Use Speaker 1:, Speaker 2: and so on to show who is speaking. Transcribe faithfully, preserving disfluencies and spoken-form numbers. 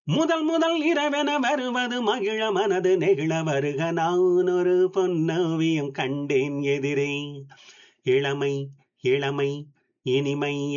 Speaker 1: முதல் முதல் இரவென வருவது மகிழ மனது நெகிழ வருக நான் ஒரு பொன்னோவியம் கண்டேன் எதிரே. இளமை இளமை இனிமை